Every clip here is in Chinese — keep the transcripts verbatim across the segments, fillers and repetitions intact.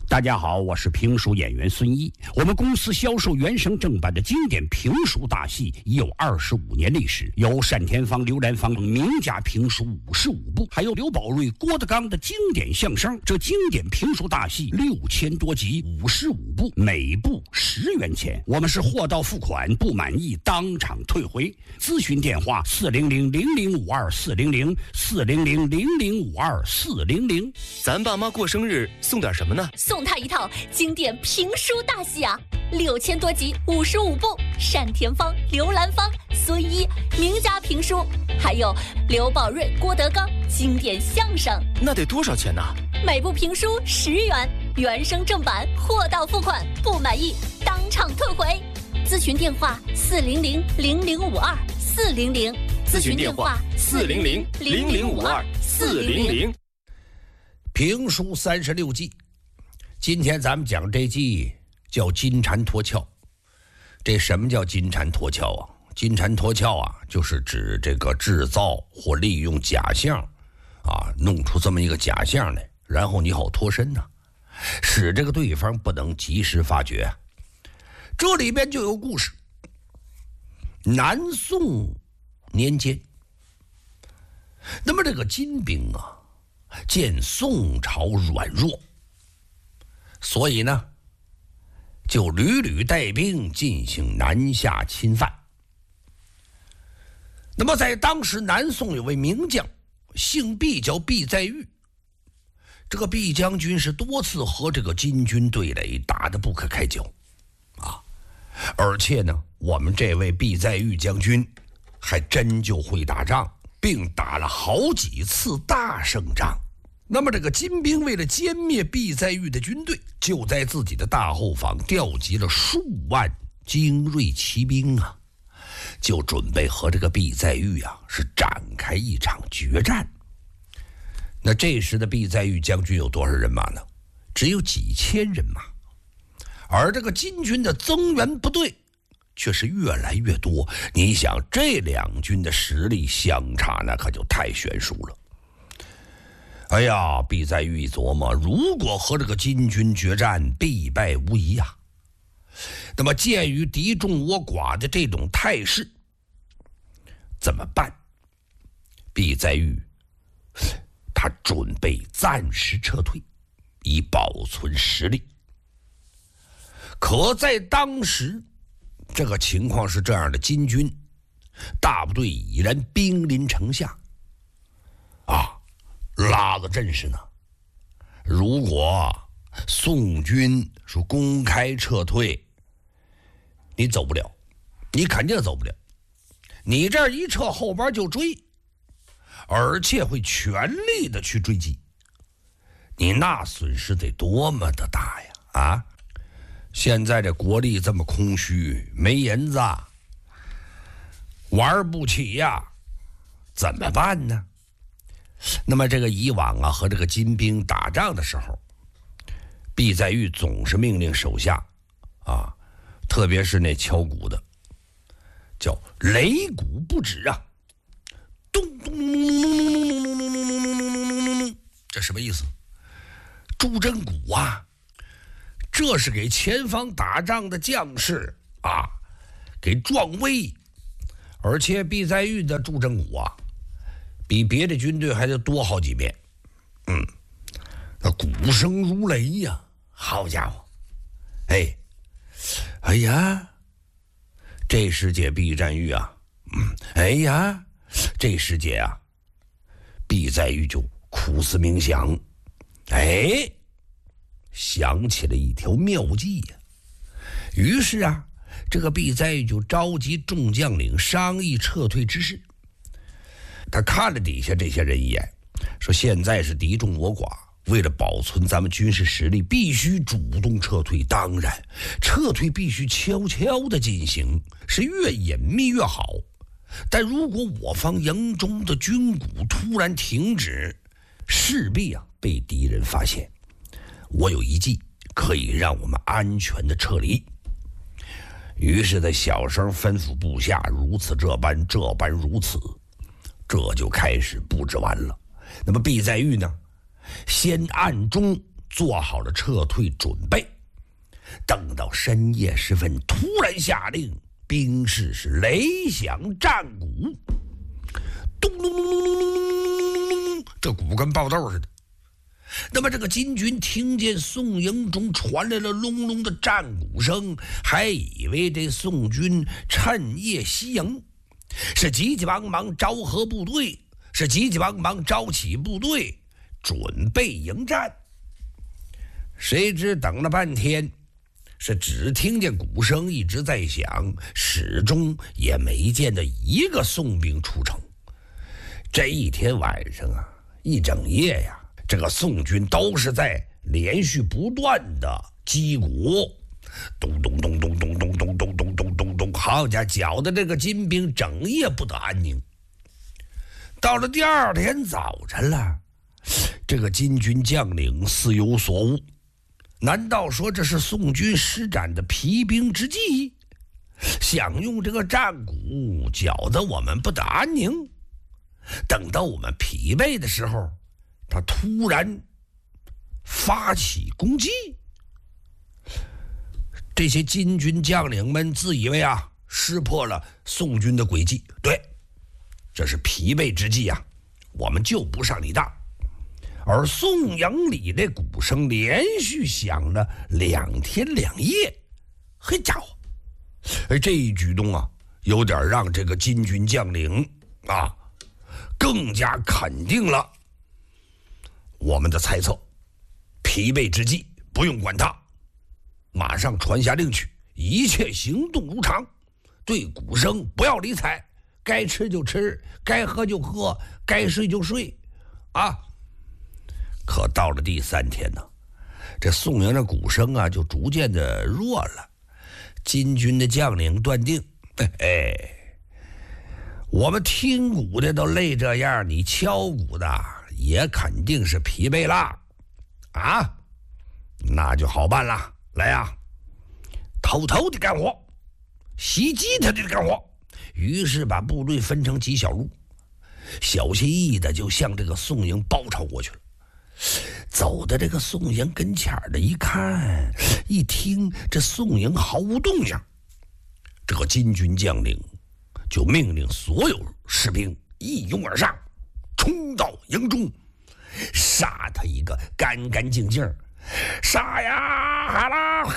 大家好，我是评书演员孙一。我们公司销售原声正版的经典评书大戏已有二十五年历史，有单田芳、刘兰芳名家评书五十五部，还有刘宝瑞、郭德纲的经典相声。这经典评书大戏六千多集，五十五部，每部十元钱。我们是货到付款，不满意当场退回。咨询电话：四零零零零五二四零零四零零零零五二四零零。 咱爸妈过生日送点什么呢？ 送他一套经典评书大戏啊，六千多集，五十五部，单田芳、刘兰芳、孙一名家评书，还有刘宝瑞、郭德纲经典相声。 那得多少钱呢？ 每部评书十元，原声正版，货到付款，不满意当场退回。咨询电话：四零零零零五二四零零。 咨询电话：四零零零零五二四零零。 评书三十六计。今天咱们讲这计叫金蝉脱壳。这什么叫金蝉脱壳啊？金蝉脱壳啊，就是指这个制造或利用假象啊，弄出这么一个假象来，然后你好脱身呢、啊，使这个对方不能及时发觉。这里边就有故事。南宋年间，那么这个金兵啊，见宋朝软弱，所以呢，就屡屡带兵进行南下侵犯。那么在当时，南宋有位名将，姓毕，叫毕在玉。这个毕将军是多次和这个金军对垒，打得不可开交啊！而且呢，我们这位毕在玉将军还真就会打仗，并打了好几次大胜仗。那么这个金兵为了歼灭毕在玉的军队，就在自己的大后方调集了数万精锐骑兵啊，就准备和这个毕在玉啊是展开一场决战。那这时的毕在玉将军有多少人马呢？只有几千人马，而这个金军的增援部队却是越来越多。你想，这两军的实力相差那可就太悬殊了。哎呀，毕在玉一琢磨，如果和这个金军决战，必败无疑啊。那么鉴于敌众我寡的这种态势，怎么办？毕在玉他准备暂时撤退，以保存实力。可在当时这个情况是这样的，金军大部队已然兵临城下啊，拉了阵势呢。如果宋军说公开撤退，你走不了，你肯定走不了。你这一撤，后边就追，而且会全力的去追击，你那损失得多么的大呀！啊，现在这国力这么空虚，没银子，玩不起呀，怎么办呢？那么这个以往啊，和这个金兵打仗的时候，毕在玉总是命令手下啊，特别是那敲鼓的，叫擂鼓不止啊，咚咚咚咚咚咚咚咚咚咚，这什么意思？助阵鼓啊，这是给前方打仗的将士啊给壮威。而且毕在玉的助阵鼓啊，比别的军队还得多好几遍。嗯，那鼓声如雷呀、啊，好家伙！哎，哎呀，这时节毕在玉啊，嗯，哎呀，这时节啊，毕在玉就苦思冥想，哎，想起了一条妙计呀、啊。于是啊，这个毕在玉就召集众将领商议撤退之事。他看了底下这些人一眼，说现在是敌众我寡，为了保存咱们军事实力，必须主动撤退。当然，撤退必须悄悄地进行，是越隐秘越好。但如果我方营中的军鼓突然停止，势必啊被敌人发现。我有一计可以让我们安全的撤离。于是他小声吩咐部下，如此这般，这般如此，这就开始布置完了。那么毕在玉呢，先暗中做好了撤退准备。等到深夜时分，突然下令，兵士是雷响战鼓，咚咚咚咚咚咚咚，这鼓跟爆豆似的。那么这个金军听见宋营中传来了隆隆的战鼓声，还以为这宋军趁夜西营，是急急忙忙召合部队，是急急忙忙招起部队，准备迎战。谁知等了半天，是只听见鼓声一直在响，始终也没见到一个宋兵出城。这一天晚上啊，一整夜呀，这个宋军都是在连续不断的击鼓，咚咚咚咚咚咚咚咚咚咚咚咚，好家伙，搅得这个金兵整夜不得安宁。到了第二天早晨了，这个金军将领似有所悟，难道说这是宋军施展的疲兵之计，想用这个战鼓搅得我们不得安宁？等到我们疲惫的时候，他突然发起攻击。这些金军将领们自以为啊识破了宋军的诡计，对，这是疲惫之际啊，我们就不上你当。而宋营里的鼓声连续响了两天两夜，嘿家伙，哎，这一举动啊，有点让这个金军将领啊更加肯定了我们的猜测。疲惫之际不用管他，马上传下令去，一切行动如常，对鼓声不要理睬，该吃就吃，该喝就喝，该睡就睡啊。可到了第三天呢，这宋营的鼓声啊就逐渐的弱了。金军的将领断定，哎哎，我们听鼓的都累这样，你敲鼓的也肯定是疲惫啦啊，那就好办了，来呀，偷偷的干活，袭击他的干活。于是把部队分成几小路，小心翼翼的就向这个宋营包抄过去了。走到这个宋营跟前的一看一听，这宋营毫无动静，这个金军将领就命令所有士兵一拥而上，冲到营中，杀他一个干干净净，杀呀哈啦，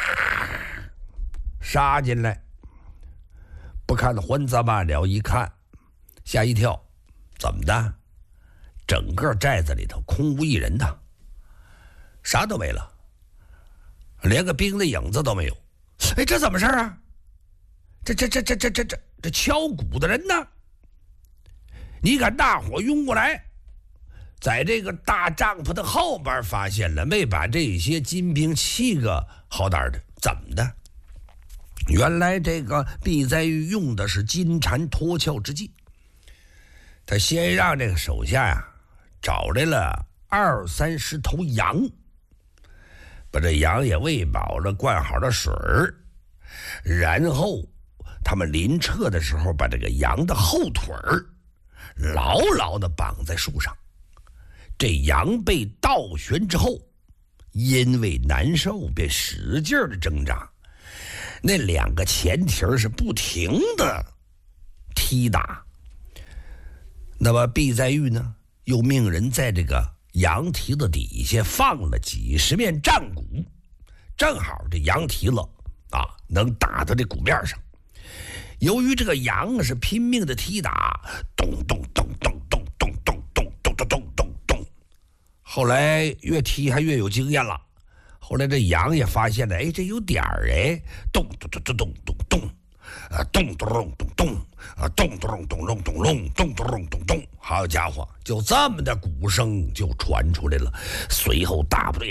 杀进来。不看还则罢了，一看吓一跳，怎么的？整个寨子里头空无一人呐，啥都没了，连个兵的影子都没有。哎，这怎么事啊？这这这这这这这这敲鼓的人呢？你看大伙拥过来，在这个大帐篷的后边发现了，没把这些金兵气个好歹的，怎么的？原来这个毕在玉用的是金蝉脱壳之计，他先让这个手下呀找来了二三十头羊，把这羊也喂饱了，灌好了水儿，然后他们临撤的时候，把这个羊的后腿儿牢牢地绑在树上。这羊被倒悬之后，因为难受，便使劲的挣扎。那两个前蹄是不停的踢打。那么毕在玉呢，又命人在这个羊蹄子底下放了几十面战鼓，正好这羊蹄子啊能打到这鼓面上。由于这个羊是拼命的踢打，咚咚咚咚咚咚咚咚咚咚咚咚咚，后来越踢还越有经验了。后来这羊也发现了，哎，这有点儿哎，咚咚咚咚咚咚咚，啊，咚咚咚咚咚，啊，咚咚咚咚咚咚，咚咚咚咚咚，好家伙，就这么的鼓声就传出来了。随后大部队，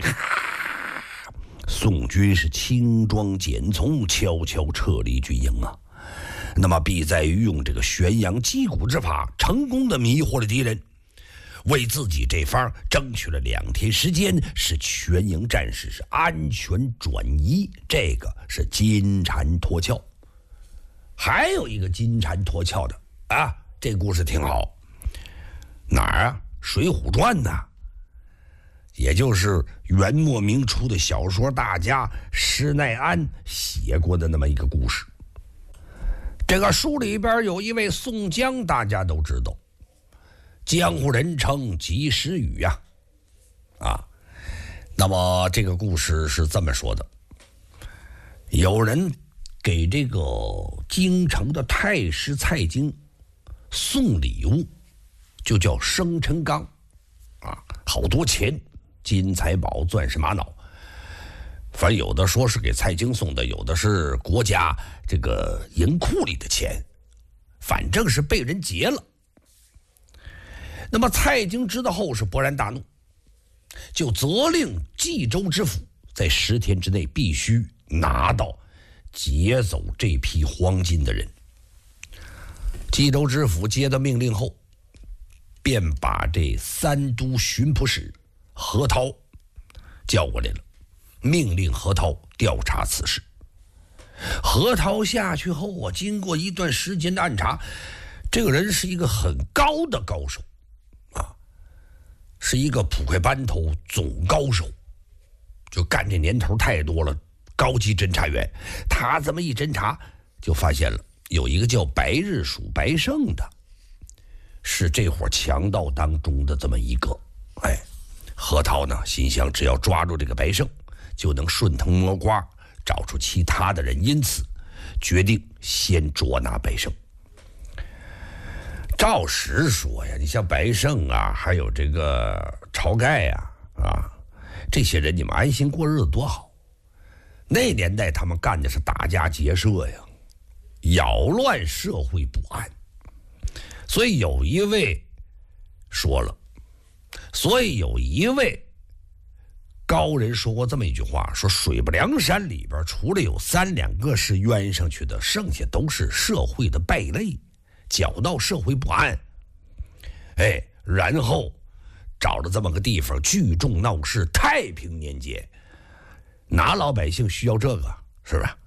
宋军是轻装简从，悄悄撤离军营啊。那么必在于用这个玄阳击鼓之法，成功的迷惑了敌人，为自己这方争取了两天时间，使全营战士是安全转移。这个是金蝉脱壳。还有一个金蝉脱壳的啊，这故事挺好。哪儿啊？《水浒传》呢？ 也就是元末明初的小说大家施耐庵写过的那么一个故事。这个书里边有一位宋江，大家都知道，江湖人称及时雨呀、啊，啊，那么这个故事是这么说的：有人给这个京城的太师蔡京送礼物，就叫生辰纲，啊，好多钱，金财宝、钻石、玛瑙。反正有的说是给蔡京送的，有的是国家这个银库里的钱，反正是被人劫了。那么蔡京知道后是勃然大怒，就责令冀州知府在十天之内必须拿到劫走这批黄金的人。冀州知府接到命令后，便把这三都巡捕使何涛叫过来了，命令何涛调查此事。何涛下去后啊，经过一段时间的暗查，这个人是一个很高的高手啊，是一个捕快班头总高手，就干这年头太多了，高级侦查员。他这么一侦查，就发现了有一个叫白日鼠白胜的，是这伙强盗当中的这么一个。哎，何涛呢心想，只要抓住这个白胜，就能顺藤摸瓜找出其他的人，因此决定先捉拿白胜。照实说呀，你像白胜啊，还有这个晁盖呀，啊，这些人你们安心过日子多好。那年代他们干的是打家劫舍呀，扰乱社会不安。所以有一位说了，所以有一位高人说过这么一句话，说水泊梁山里边除了有三两个是冤上去的，剩下都是社会的败类，搅到社会不安。哎，然后找了这么个地方聚众闹事，太平年间哪老百姓需要这个，是吧？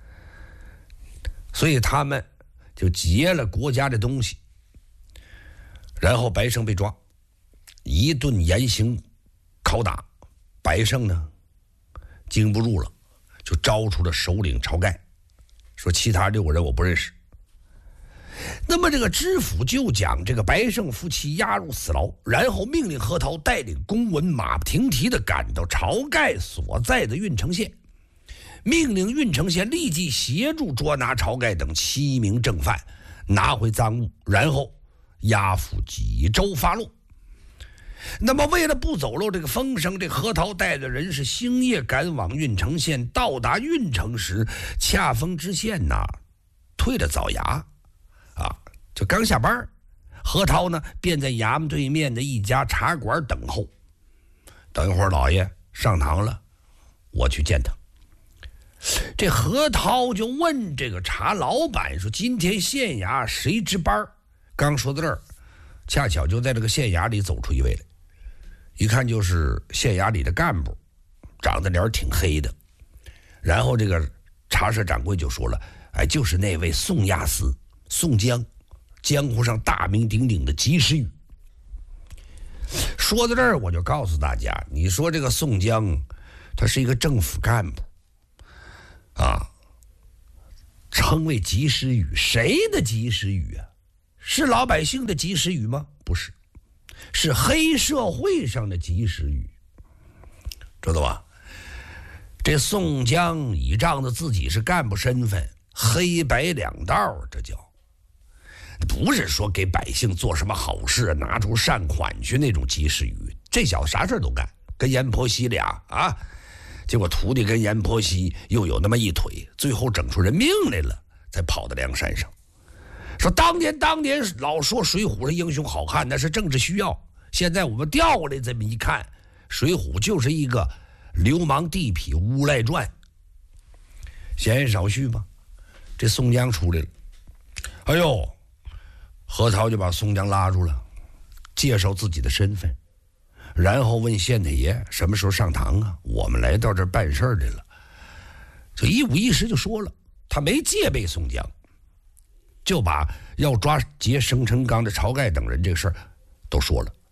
所以他们就劫了国家的东西，然后白胜被抓，一顿严刑拷打。白胜呢经不住了，就招出了首领晁盖，说其他六个人我不认识。那么这个知府就将这个白胜夫妻押入死牢，然后命令何涛带领公文马不停蹄地赶到晁盖所在的郓城县，命令郓城县立即协助捉拿晁盖等七名正犯，拿回赃物，然后押赴济州发落。那么为了不走漏这个风声，这何涛带的人是星夜赶往郓城县。到达郓城时，恰逢知县呐退了早衙啊，就刚下班。何涛呢便在衙门对面的一家茶馆等候。等一会儿老爷上堂了，我去见他。这何涛就问这个茶老板说，今天县衙谁值班？刚说到这儿，恰巧就在这个县衙里走出一位来，一看就是县衙里的干部，长得脸挺黑的。然后这个茶社掌柜就说了，哎，就是那位宋押司宋江，江湖上大名鼎鼎的及时雨。说到这儿，我就告诉大家，你说这个宋江他是一个政府干部啊，称为及时雨，谁的及时雨啊？是老百姓的及时雨吗？不是，是黑社会上的及时雨，知道吧？这宋江倚仗着自己是干部身份，黑白两道，这叫不是说给百姓做什么好事拿出善款去那种及时雨。这小子啥事都干，跟阎婆惜俩啊，结果徒弟跟阎婆惜又有那么一腿，最后整出人命来了，才跑到梁山上。说当年当年老说水浒是英雄好汉，那是政治需要。现在我们调过来这么一看，水浒就是一个流氓地痞无赖传。闲言少叙吧，这宋江出来了，哎呦，何涛就把宋江拉住了，介绍自己的身份，然后问县太爷什么时候上堂啊？我们来到这儿办事来了。就一五一十就说了，他没戒备宋江，就把要抓劫生辰纲的晁盖等人这个事儿都说了。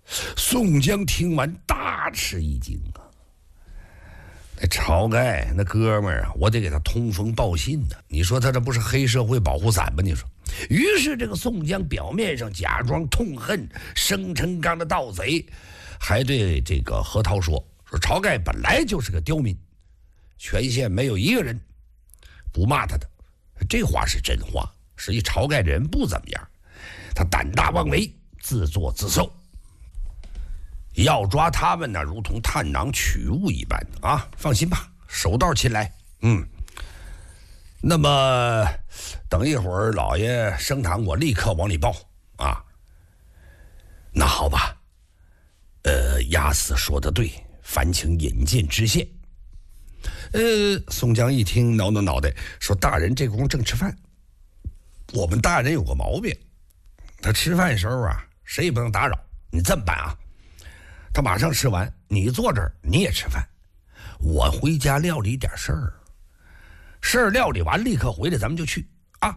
宋江听完大吃一惊啊！那晁盖那哥们儿啊，我得给他通风报信呢、啊。你说他这不是黑社会保护伞吗？你说。于是这个宋江表面上假装痛恨生辰纲的盗贼，还对这个何涛说：“说晁盖本来就是个刁民，全县没有一个人不骂他的。”这话是真话。实际晁盖这人不怎么样，他胆大妄为，自作自受。要抓他们呢，如同探囊取物一般啊！放心吧，手到擒来。嗯，那么等一会儿老爷升堂，我立刻往里报啊。那好吧，呃，押司说的对，烦请引荐知县。呃，宋江一听，挠挠脑袋，说：“大人这功夫正吃饭。我们大人有个毛病，他吃饭时候啊，谁也不能打扰。你这么办啊？他马上吃完，你坐这儿你也吃饭，我回家料理点事儿，事儿料理完立刻回来，咱们就去啊。”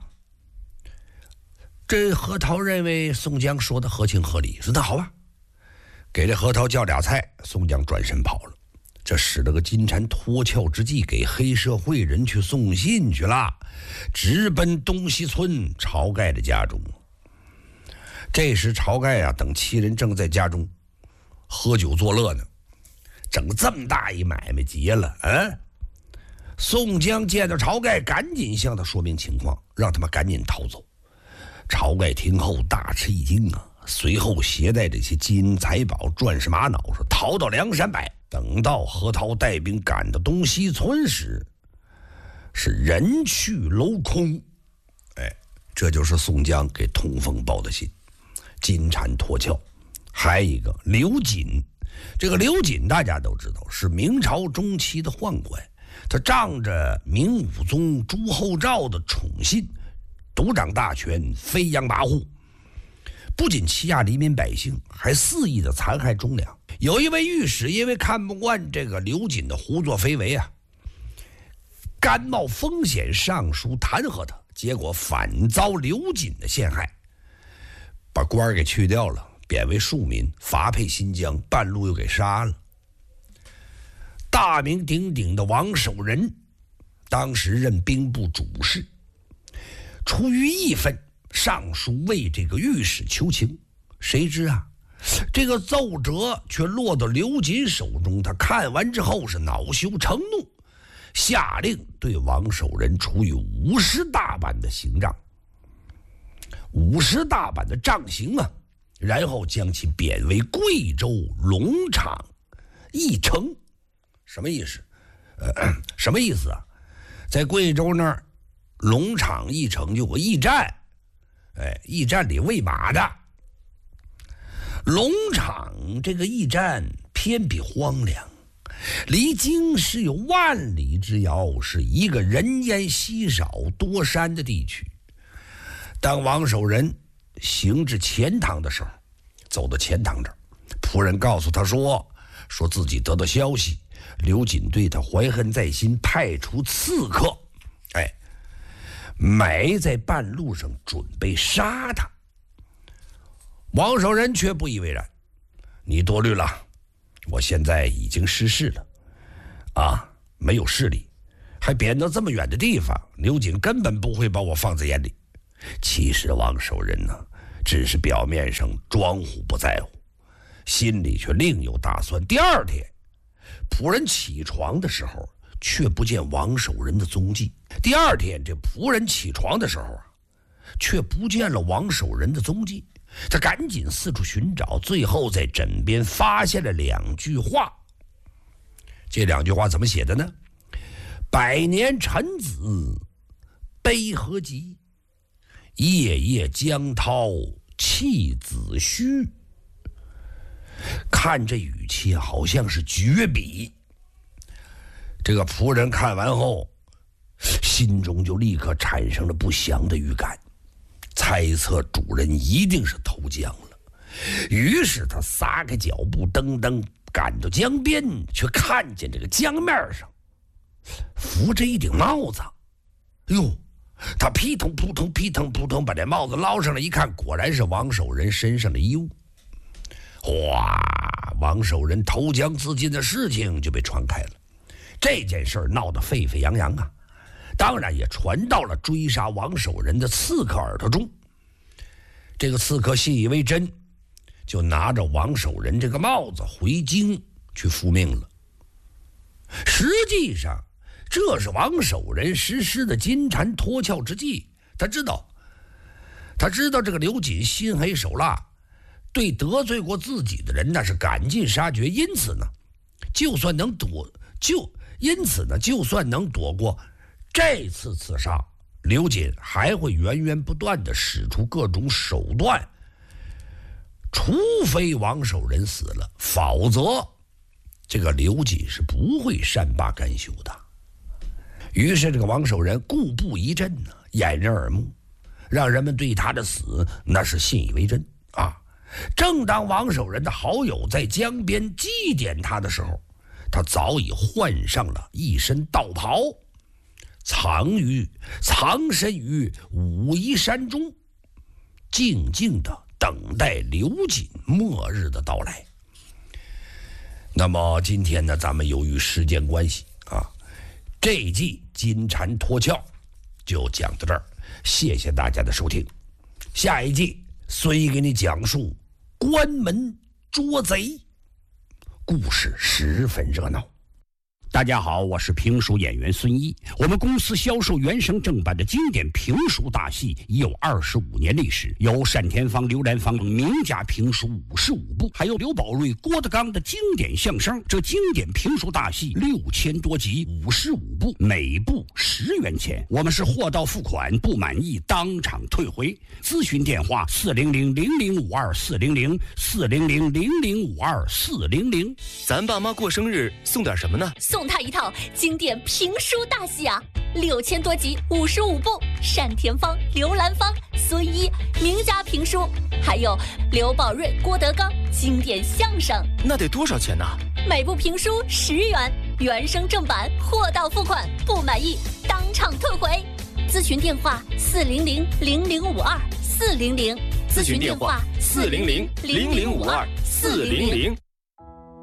这何涛认为宋江说的合情合理，说那好吧，给这何涛叫俩菜，宋江转身跑了。这使了个金蝉脱壳之计，给黑社会人去送信去了，直奔东西村晁盖的家中。这时晁盖啊等七人正在家中喝酒作乐呢，整这么大一买卖结了啊！宋江见到晁盖，赶紧向他说明情况，让他们赶紧逃走。晁盖听后大吃一惊啊，随后携带这些金银财宝、钻石玛瑙，说逃到梁山泊。等到何涛带兵赶到东西村时，是人去楼空。哎，这就是宋江给通风报的信，金蝉脱壳。还有一个刘瑾，这个刘瑾大家都知道是明朝中期的宦官，他仗着明武宗朱厚照的宠信，独掌大权，飞扬跋扈，不仅欺压黎民百姓，还肆意的残害忠良。有一位御史因为看不惯这个刘瑾的胡作非为啊，甘冒风险上书弹劾他，结果反遭刘瑾的陷害，把官儿给去掉了，贬为庶民，发配新疆，半路又给杀了。大名鼎鼎的王守仁当时任兵部主事，出于义愤，上书为这个御史求情，谁知啊这个奏折却落到刘瑾手中，他看完之后是恼羞成怒，下令对王守仁处以五十大板的刑杖，五十大板的杖刑啊，然后将其贬为贵州龙场驿丞。什么意思？呃，什么意思啊？在贵州那儿，龙场驿丞有个驿站，哎，驿站里喂马的。龙场这个驿站偏僻荒凉，离京师有万里之遥，是一个人烟稀少多山的地区。当王守仁行至钱塘的时候，走到钱塘这儿，仆人告诉他说说自己得到消息，刘瑾对他怀恨在心，派出刺客，哎，埋在半路上准备杀他。王守仁却不以为然，你多虑了，我现在已经失势了啊，没有势力，还贬到这么远的地方，刘瑾根本不会把我放在眼里。其实王守仁呢，只是表面上装糊不在乎，心里却另有打算。第二天仆人起床的时候，却不见王守仁的踪迹。第二天这仆人起床的时候啊，却不见了王守仁的踪迹。他赶紧四处寻找，最后在枕边发现了两句话。这两句话怎么写的呢？百年臣子悲何急，夜夜江涛弃子虚。看这语气好像是绝笔。这个仆人看完后，心中就立刻产生了不祥的预感，猜测主人一定是投江了。于是他撒开脚步，噔噔赶到江边，却看见这个江面上浮着一顶帽子。哟，他扑腾扑腾扑腾扑腾把这帽子捞上来一看，果然是王守仁身上的衣物。 哗，王守仁投江自尽的事情就被传开了。这件事闹得沸沸扬扬啊，当然也传到了追杀王守仁的刺客耳朵中。这个刺客信以为真，就拿着王守仁这个帽子回京去复命了。实际上，这是王守仁实施的金蝉脱壳之计。他知道，他知道这个刘瑾心黑手辣，对得罪过自己的人那是赶尽杀绝，因此呢，就算能躲，就因此呢，就算能躲过这次刺杀，刘瑾还会源源不断地使出各种手段，除非王守仁死了，否则这个刘瑾是不会善罢甘休的。于是这个王守仁故布疑阵呢，掩人耳目，让人们对他的死那是信以为真啊。正当王守仁的好友在江边祭奠他的时候，他早已换上了一身道袍，藏于藏身于武夷山中，静静地等待刘瑾末日的到来。那么今天呢，咱们由于时间关系啊，这一季金蝉脱壳就讲到这儿，谢谢大家的收听。下一季孙毅给你讲述关门捉贼，故事十分热闹。 大家好，我是评书演员孙一。我们公司销售原声正版的经典评书大戏已有二十五年历史，有单田芳、刘兰芳等名家评书五十五部，还有刘宝瑞、郭德纲的经典相声。这经典评书大戏六千多集，五十五部，每部十元钱。我们是货到付款，不满意当场退回。咨询电话：四零零零零五二四零零四零零零零五二四零零。 咱爸妈过生日送点什么呢？ 送他一套经典评书大戏啊，六千多集，五十五部，单田芳、刘兰芳、孙一名家评书，还有刘宝瑞、郭德纲经典相声。 那得多少钱呢？ 每部评书十元，原声正版，货到付款，不满意当场退回。咨询电话：四零零零零五二四零零。 咨询电话：四零零零零五二四零零。